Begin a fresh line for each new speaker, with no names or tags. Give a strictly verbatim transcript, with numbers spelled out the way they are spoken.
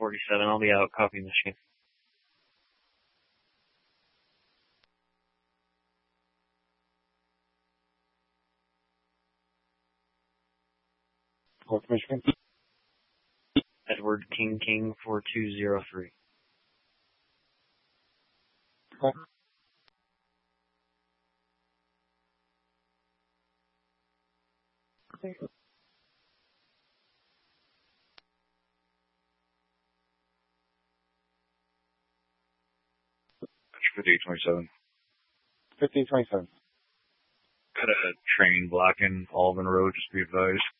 forty-seven, I'll be out. Copy, Michigan.
Port Michigan.
Edward King King four two zero three.
Okay.
fifty-eight twenty-seven.
fifty twenty-seven.
Got a train blocking Alvin Road, just be advised.